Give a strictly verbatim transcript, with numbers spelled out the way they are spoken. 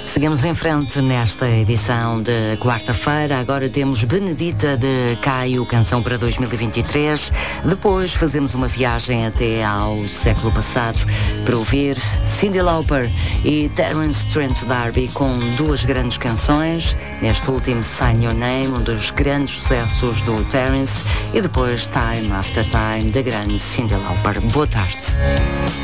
Seguimos em frente nesta edição de quarta-feira. Agora temos Benedita de Caio, canção para dois mil e vinte e três. Depois fazemos uma viagem até ao século passado para ouvir Cyndi Lauper e Terence Trent D'Arby com duas grandes canções. Neste último, Sign Your Name, um dos grandes sucessos do Terence, e depois Time After Time, da grande Cyndi Lauper. Boa tarde.